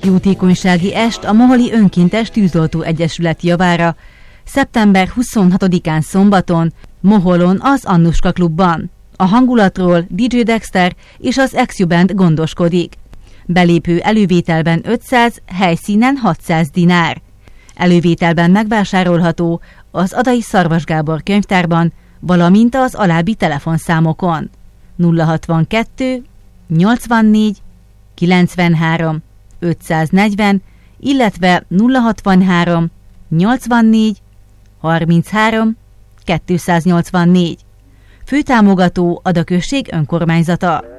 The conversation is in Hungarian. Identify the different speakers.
Speaker 1: Jótékonysági est a Moholi Önkéntes Tűzoltó Egyesület javára szeptember 26-án szombaton Moholon az Annuska klubban. A hangulatról DJ Dexter és az XU Band gondoskodik. Belépő elővételben 500, helyszínen 600 dinár. Elővételben megvásárolható az Adai Szarvas Gábor könyvtárban, valamint az alábbi telefonszámokon: 062 84 93 540, illetve 063 84 33 284. Főtámogató Ada község önkormányzata.